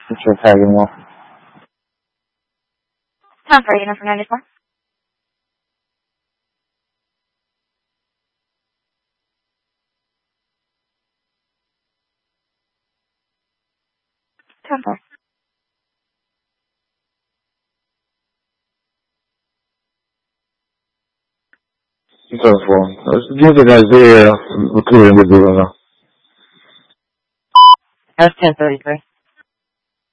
What's your tagging wall? Tom for Unit 94. Tom for. 204. Dime que es de recruiting with you, S 1033.